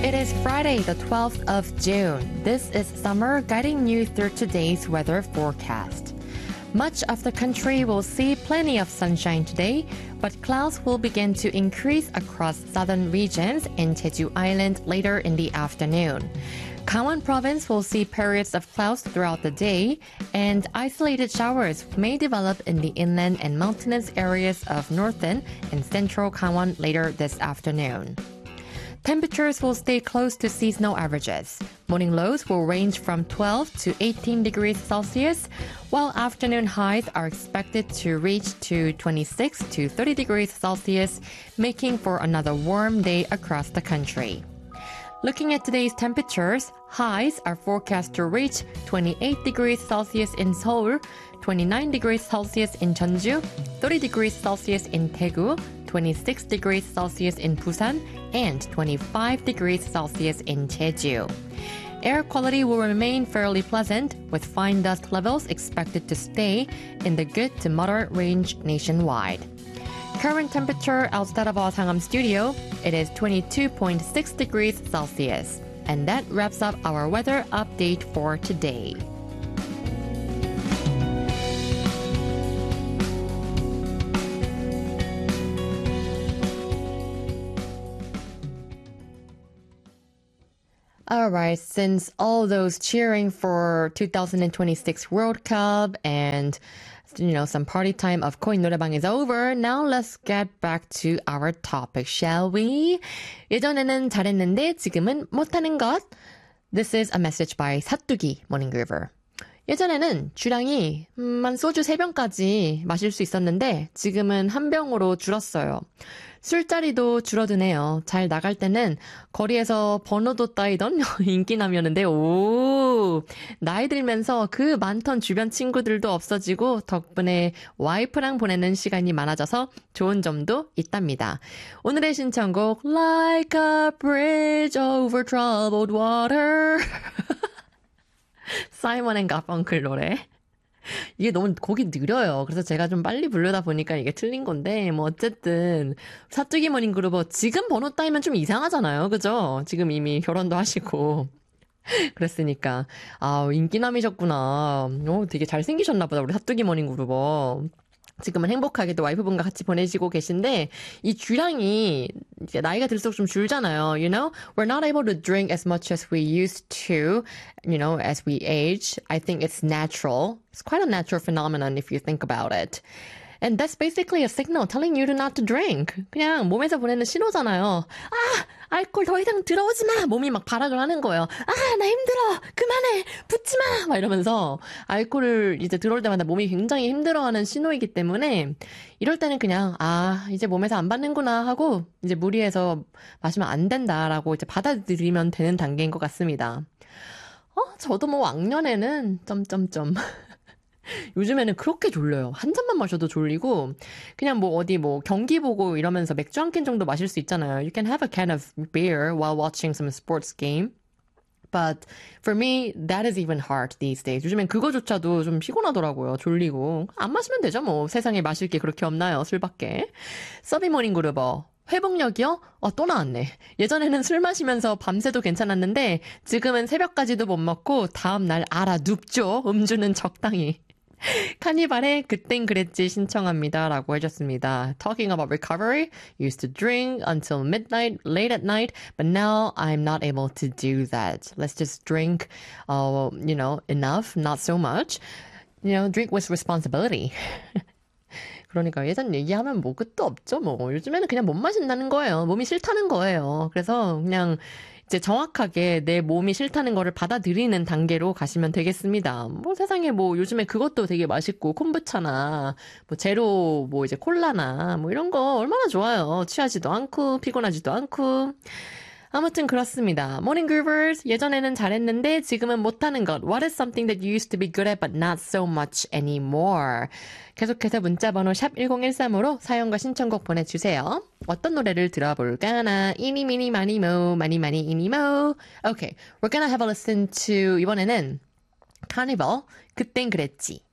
It is Friday, the 12th of June. This is Summer guiding you through today's weather forecast. Much of the country will see plenty of sunshine today, but clouds will begin to increase across southern regions and Jeju Island later in the afternoon. Gangwon province will see periods of clouds throughout the day, and isolated showers may develop in the inland and mountainous areas of northern and central Gangwon later this afternoon. Temperatures will stay close to seasonal averages. Morning lows will range from 12 to 18 degrees Celsius, while afternoon highs are expected to reach to 26 to 30 degrees Celsius, making for another warm day across the country. Looking at today's temperatures, highs are forecast to reach 28 degrees Celsius in Seoul, 29 degrees Celsius in Jeonju, 30 degrees Celsius in Daegu, 26 degrees Celsius in Busan, and 25 degrees Celsius in Jeju. Air quality will remain fairly pleasant, with fine dust levels expected to stay in the good to moderate range nationwide. Current temperature outside of our Sangam studio, it is 22.6 degrees Celsius. And that wraps up our weather update for today. All right, since all those cheering for 2026 World Cup and some party time of 코인 노래방 is over, now let's get back to our topic, shall we? 예전에는 잘했는데 지금은 못하는 것. This is a message by 사뚜기 모닝그루버. 예전에는 주량이 한 소주 3병까지 마실 수 있었는데 지금은 한 병으로 줄었어요. 술자리도 줄어드네요. 잘 나갈 때는 거리에서 번호도 따이던 인기남이었는데 나이 들면서 그 많던 주변 친구들도 없어지고 덕분에 와이프랑 보내는 시간이 많아져서 좋은 점도 있답니다. 오늘의 신청곡 Like a bridge over troubled water 사이먼 앤 가펑클 노래. 이게 너무 곡이 느려요. 그래서 제가 좀 빨리 부르다 보니까 이게 틀린 건데 어쨌든 사뚜기 모닝그루버 지금 번호 따이면 좀 이상하잖아요. 그죠? 지금 이미 결혼도 하시고 그랬으니까 인기남이셨구나. 되게 잘생기셨나 보다 우리 사뚜기 모닝그루버. 지금은 행복하게도 와이프분과 같이 보내시고 계신데 이 주량이 이제 나이가 들수록 좀 줄잖아요. We're not able to drink as much as we used to, as we age. I think it's natural. It's quite a natural phenomenon if you think about it. And that's basically a signal telling you not to drink. 그냥 몸에서 보내는 신호잖아요. 알코올 더 이상 들어오지 마! 몸이 막 발악을 하는 거예요. 나 힘들어! 그만해! 붙지 마! 막 이러면서 알코올을 이제 들어올 때마다 몸이 굉장히 힘들어하는 신호이기 때문에 이럴 때는 그냥 이제 몸에서 안 받는구나 하고 이제 무리해서 마시면 안 된다라고 이제 받아들이면 되는 단계인 것 같습니다. 저도 왕년에는 요즘에는 그렇게 졸려요. 한 잔만 마셔도 졸리고 그냥 어디 경기 보고 이러면서 맥주 한 캔 정도 마실 수 있잖아요. You can have a can of beer while watching some sports game. But for me, that is even hard these days. 요즘엔 그거조차도 좀 피곤하더라고요. 졸리고. 안 마시면 되죠 뭐. 세상에 마실 게 그렇게 없나요. 술밖에. 서비 모닝그루버. 회복력이요? 또 나왔네. 예전에는 술 마시면서 밤새도 괜찮았는데 지금은 새벽까지도 못 먹고 다음날 알아 눕죠. 음주는 적당히. 카니발의 그땐 그랬지 신청합니다 라고 해줬습니다. Talking about recovery, used to drink until midnight, late at night, but now I'm not able to do that. Let's just drink, enough, not so much. Drink with responsibility. 그러니까 예전 얘기하면 끝도 없죠 요즘에는 그냥 못 마신다는 거예요. 몸이 싫다는 거예요. 그래서 그냥 이제 정확하게 내 몸이 싫다는 거를 받아들이는 단계로 가시면 되겠습니다. 세상에 요즘에 그것도 되게 맛있고 콤부차나 제로 이제 콜라나 이런 거 얼마나 좋아요. 취하지도 않고 피곤하지도 않고. 아무튼 그렇습니다. Morning Groovers, 예전에는 잘했는데 지금은 못하는 것. What is something that you used to be good at but not so much anymore? 계속해서 문자번호 샵 1013으로 사연과 신청곡 보내주세요. 어떤 노래를 들어볼까나? 이니 미니 마니 모 마니 마니 이니 모. Okay, we're gonna have a listen to 이번에는 Carnival, 그땐 그랬지.